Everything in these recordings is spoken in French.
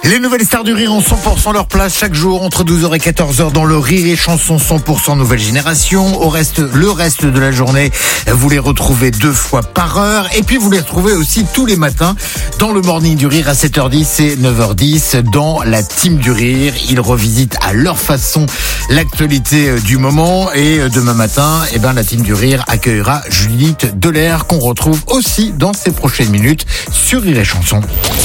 Les nouvelles stars du rire ont 100% leur place chaque jour entre 12h et 14h dans le Rire et Chanson 100% nouvelle génération. Le reste de la journée, vous les retrouvez 2 fois par heure. Et puis vous les retrouvez aussi tous les matins dans le Morning du Rire à 7h10 et 9h10 dans la Team du Rire. Ils revisitent à leur façon l'actualité du moment. Et demain matin, la Team du Rire accueillera Judith Delair qu'on retrouve aussi dans ces prochaines minutes sur Rire et Chanson.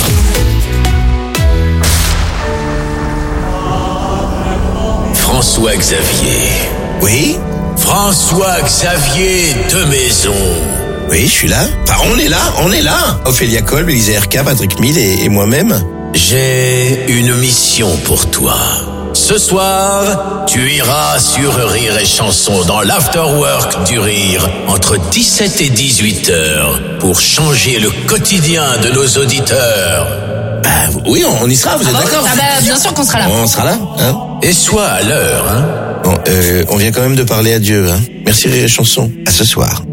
François Xavier. Oui? François Xavier de Maison. Oui, je suis là. Enfin, on est là. Ophélia Kolb, Elisa Erka, Patrick Mille et moi-même. J'ai une mission pour toi. Ce soir, tu iras sur Rire et Chanson dans l'Afterwork du Rire entre 17 et 18 heures pour changer le quotidien de nos auditeurs. Oui, on y sera, vous êtes d'accord? Bien sûr qu'on sera là. On sera là, hein? Et sois à l'heure, hein? Bon, on vient quand même de parler à Dieu, hein? Merci Rire et Chanson. À ce soir.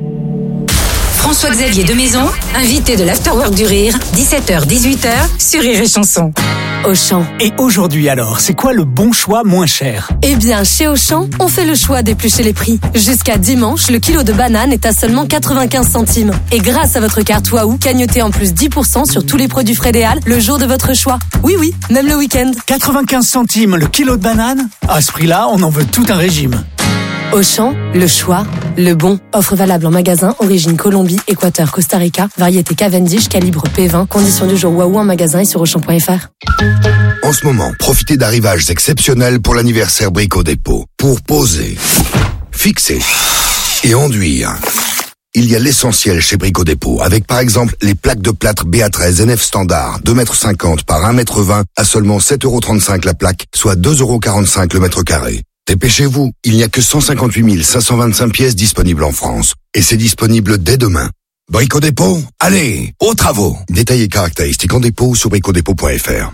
François Xavier de Maison, invité de l'Afterwork du Rire, 17h-18h sur Rire et Chanson. Auchan. Et aujourd'hui alors, c'est quoi le bon choix moins cher? Eh bien, chez Auchan, on fait le choix d'éplucher les prix. Jusqu'à dimanche, le kilo de banane est à seulement 95 centimes. Et grâce à votre carte Wahoo, cagnotez en plus 10% sur tous les produits Frédéal le jour de votre choix. Oui, même le week-end. 95 centimes le kilo de banane? À ce prix-là, on en veut tout un régime. Auchan, le choix, le bon. Offre valable en magasin, origine Colombie, Équateur, Costa Rica, variété Cavendish, calibre P20, conditions du jour Wahoo en magasin et sur Auchan.fr. En ce moment, profitez d'arrivages exceptionnels pour l'anniversaire Brico Dépôt. Pour poser, fixer et enduire. Il y a l'essentiel chez Brico Dépôt, avec par exemple les plaques de plâtre BA13 NF standard, 2,50 m par 1,20 m à seulement 7,35 € la plaque, soit 2,45 € le mètre carré. Dépêchez-vous, il n'y a que 158 525 pièces disponibles en France. Et c'est disponible dès demain. Brico Dépôt, allez, aux travaux. Détails et caractéristiques en dépôt sur bricodépôt.fr.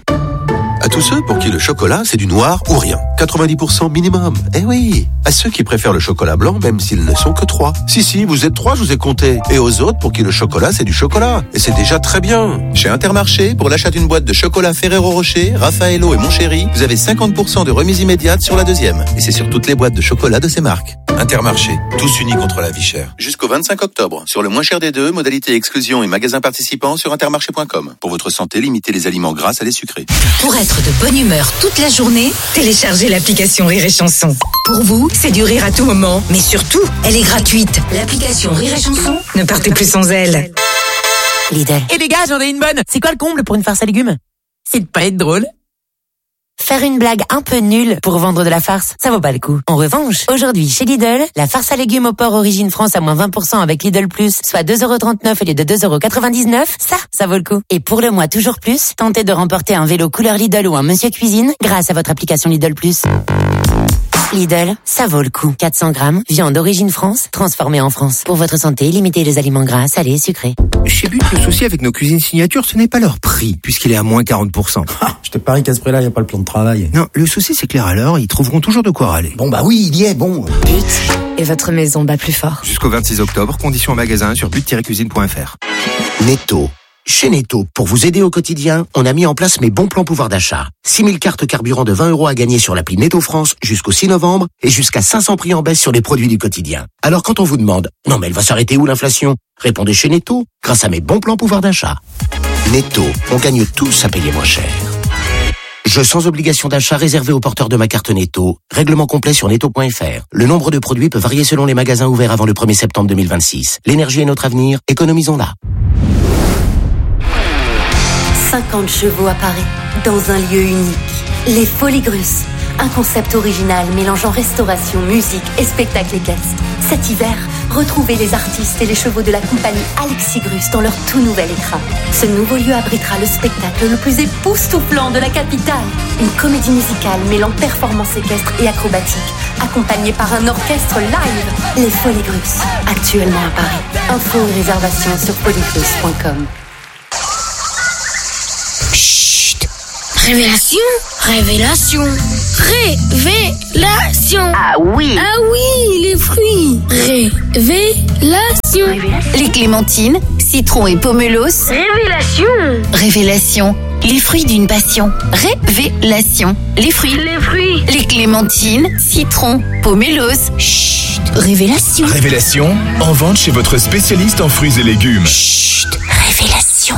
À tous ceux pour qui le chocolat, c'est du noir ou rien. 90% minimum. Eh oui. À ceux qui préfèrent le chocolat blanc, même s'ils ne sont que 3. Si, vous êtes 3, je vous ai compté. Et aux autres pour qui le chocolat, c'est du chocolat. Et c'est déjà très bien. Chez Intermarché, pour l'achat d'une boîte de chocolat Ferrero Rocher, Raffaello et Montchéri, vous avez 50% de remise immédiate sur la deuxième. Et c'est sur toutes les boîtes de chocolat de ces marques. Intermarché, tous unis contre la vie chère. Jusqu'au 25 octobre. Sur le moins cher des deux, modalité exclusion et magasins participants sur intermarché.com. Pour votre santé, limitez les aliments gras à les sucrés. Pour être de bonne humeur toute la journée, téléchargez l'application Rire et Chanson. Pour vous, c'est du rire à tout moment. Mais surtout, elle est gratuite. L'application Rire et Chanson, ne partez plus sans elle. Lidl. Et les gars, j'en ai une bonne. C'est quoi le comble pour une farce à légumes? C'est de pas être drôle. Faire une blague un peu nulle pour vendre de la farce, ça vaut pas le coup. En revanche, aujourd'hui chez Lidl, la farce à légumes au porc origine France à moins 20% avec Lidl Plus, soit 2,39 € au lieu de 2,99 €, ça vaut le coup. Et pour le mois toujours plus, tentez de remporter un vélo couleur Lidl ou un Monsieur Cuisine grâce à votre application Lidl Plus. Lidl, ça vaut le coup. 400 grammes, viande d'origine France, transformée en France. Pour votre santé, limitez les aliments gras, salés, sucrés. Chez But, le souci avec nos cuisines signatures, ce n'est pas leur prix, puisqu'il est à moins 40%. Je te parie qu'à ce prix-là, il n'y a pas le plan de travail. Non, le souci, c'est que les râleurs, ils trouveront toujours de quoi râler. Bon, oui, il y est, bon. But, et votre maison bat plus fort. Jusqu'au 26 octobre, conditions en magasin sur but-cuisine.fr. Netto. Chez Netto, pour vous aider au quotidien, on a mis en place mes bons plans pouvoir d'achat. 6000 cartes carburant de 20 € à gagner sur l'appli Netto France jusqu'au 6 novembre et jusqu'à 500 prix en baisse sur les produits du quotidien. Alors quand on vous demande « Non mais elle va s'arrêter où l'inflation ?» Répondez chez Netto, grâce à mes bons plans pouvoir d'achat. Netto, on gagne tous à payer moins cher. Jeu sans obligation d'achat réservé aux porteurs de ma carte Netto. Règlement complet sur netto.fr. Le nombre de produits peut varier selon les magasins ouverts avant le 1er septembre 2026. L'énergie est notre avenir, économisons-la. 50 chevaux à Paris, dans un lieu unique. Les Folies Grusses, un concept original mélangeant restauration, musique et spectacle équestre. Cet hiver, retrouvez les artistes et les chevaux de la compagnie Alexis Grus dans leur tout nouvel écrin. Ce nouveau lieu abritera le spectacle le plus époustouflant de la capitale. Une comédie musicale mêlant performance équestre et acrobatique, accompagnée par un orchestre live. Les Folies Grusses, actuellement à Paris. Infos et réservations sur foliesgrusses.com. Révélation, révélation, révélation. Ah oui. Ah oui, les fruits. Révélation. Les clémentines, citron et pomelos. Révélation. Révélation. les fruits d'une passion. Révélation. Les fruits. Les clémentines, citrons, pomelos. Chut, révélation. Révélation, en vente chez votre spécialiste en fruits et légumes. Chut, révélation.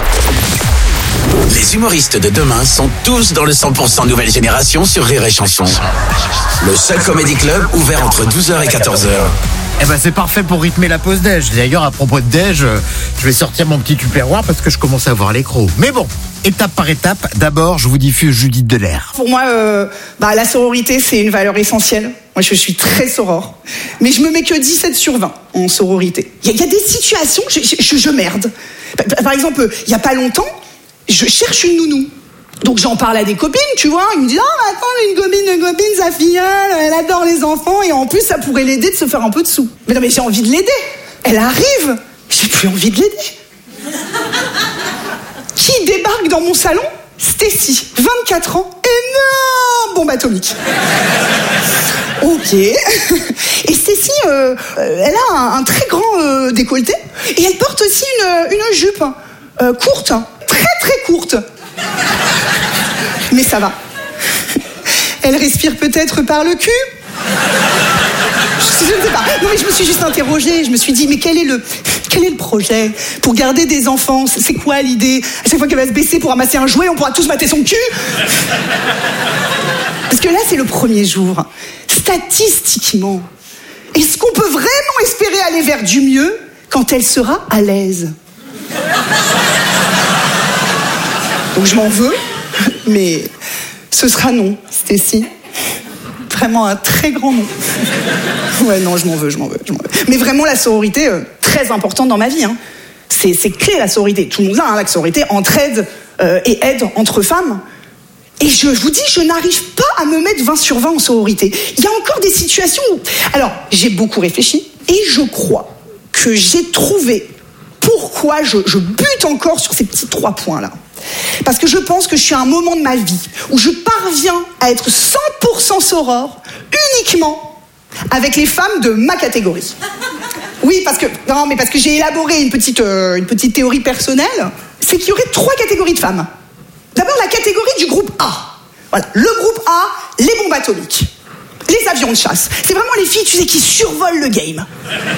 Les humoristes de demain sont tous dans le 100% nouvelle génération sur Rire et Chanson. Le seul comédie club ouvert entre 12h et 14h. Eh ben c'est parfait pour rythmer la pause déj. D'ailleurs, à propos de déj, je vais sortir mon petit tupperware parce que je commence à avoir les crocs. Mais bon, étape par étape, d'abord, je vous diffuse Judith Delair. Pour moi, la sororité, c'est une valeur essentielle. Moi, je suis très soror. Mais je me mets que 17 sur 20 en sororité. Il y a des situations, je merde. Par exemple, il y a pas longtemps, je cherche une nounou. Donc j'en parle à des copines, tu vois. Ils me disent « attends, une copine, sa filleule, elle adore les enfants et en plus, ça pourrait l'aider de se faire un peu de sous. » Mais non, mais j'ai envie de l'aider. Elle arrive. J'ai plus envie de l'aider. Qui débarque dans mon salon ? Stacy, 24 ans, énorme bombe atomique. Ok. Et Stacy, elle a un très grand décolleté et elle porte aussi une jupe courte, très très courte. Mais ça va. Elle respire peut-être par le cul ? Je ne sais pas. Non mais je me suis juste interrogée. Je me suis dit, mais quel est le projet pour garder des enfants ? C'est quoi l'idée ? À chaque fois qu'elle va se baisser pour ramasser un jouet, on pourra tous mater son cul ? Parce que là, c'est le premier jour. Statistiquement, est-ce qu'on peut vraiment espérer aller vers du mieux quand elle sera à l'aise ? Donc je m'en veux, mais ce sera non, Stacy. Vraiment un très grand non. Ouais, non, je m'en veux. Mais vraiment, la sororité, très importante dans ma vie. Hein. C'est clé, la sororité. Tout le monde a la sororité, entraide et aide entre femmes. Et je vous dis, je n'arrive pas à me mettre 20 sur 20 en sororité. Il y a encore des situations où... Alors, j'ai beaucoup réfléchi et je crois que j'ai trouvé pourquoi je bute encore sur ces petits 3 points-là. Parce que je pense que je suis à un moment de ma vie où je parviens à être 100% soror uniquement avec les femmes de ma catégorie. Oui, parce que j'ai élaboré une petite théorie personnelle, c'est qu'il y aurait 3 catégories de femmes. D'abord, la catégorie du groupe A. Voilà, le groupe A, les bombes atomiques, les avions de chasse. C'est vraiment les filles, tu sais, qui survolent le game.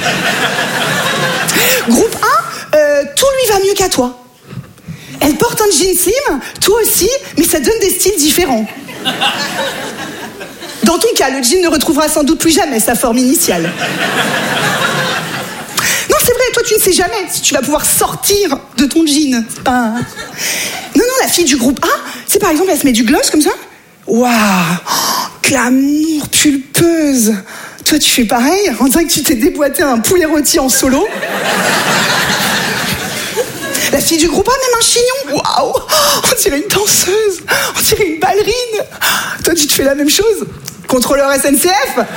Groupe A, tout lui va mieux qu'à toi. Elle porte un jean slim, toi aussi, mais ça donne des styles différents. Dans ton cas, le jean ne retrouvera sans doute plus jamais sa forme initiale. Non, c'est vrai, toi tu ne sais jamais si tu vas pouvoir sortir de ton jean. C'est pas... Non, la fille du groupe A, c'est par exemple, elle se met du gloss comme ça. Waouh, glamour, pulpeuse. Toi tu fais pareil, on dirait que tu t'es déboîté un poulet rôti en solo. La fille du groupe A, même un chignon. Waouh, on dirait une danseuse, on dirait une ballerine. Toi, tu te fais la même chose. Contrôleur SNCF. Non,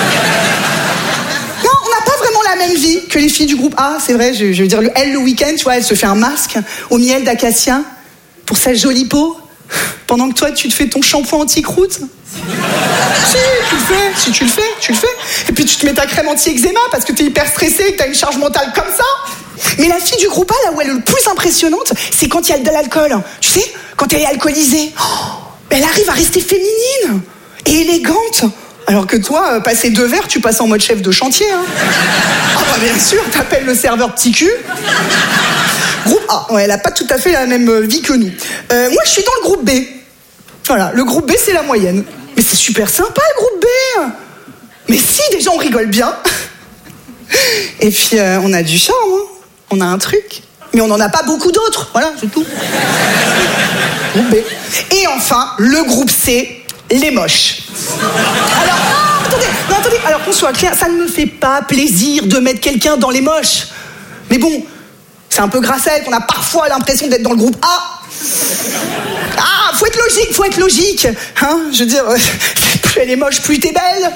on n'a pas vraiment la même vie que les filles du groupe A, c'est vrai. Je veux dire, elle, le week-end, tu vois, elle se fait un masque au miel d'acacia pour sa jolie peau, pendant que toi, tu te fais ton shampoing anti-croûte. Si, tu le fais. Si tu le fais, tu le fais. Et puis, tu te mets ta crème anti-eczéma parce que t'es hyper stressé et que t'as une charge mentale comme ça. Mais la fille du groupe A, là où elle est le plus impressionnante, c'est quand il y a de l'alcool. Tu sais, quand elle est alcoolisée. Elle arrive à rester féminine et élégante. Alors que toi, passer 2 verres, tu passes en mode chef de chantier. Hein. Ah bah bien sûr, t'appelles le serveur petit cul. Groupe A, ouais, elle a pas tout à fait la même vie que nous. Moi, je suis dans le groupe B. Voilà, le groupe B, c'est la moyenne. Mais c'est super sympa, le groupe B. Mais si, déjà, on rigole bien. Et puis, on a du charme, hein. On a un truc. Mais on n'en a pas beaucoup d'autres. Voilà, c'est tout. Groupe B. Et enfin, le groupe C, les moches. Alors, attendez. Alors qu'on soit clair, ça ne me fait pas plaisir de mettre quelqu'un dans les moches. Mais bon, c'est un peu grâce à elle qu'on a parfois l'impression d'être dans le groupe A. Ah, faut être logique. Hein, je veux dire, plus elle est moche, plus t'es belle.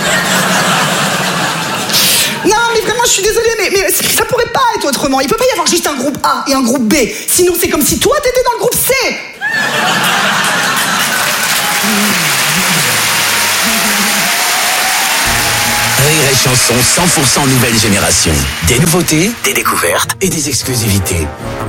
Non, mais vraiment, je suis désolée, mais ça pourrait pas être autrement. Il peut pas y avoir juste un groupe A et un groupe B. Sinon, c'est comme si toi, t'étais dans le groupe C. Rire et Chanson 100% nouvelle génération. Des nouveautés, des découvertes et des exclusivités.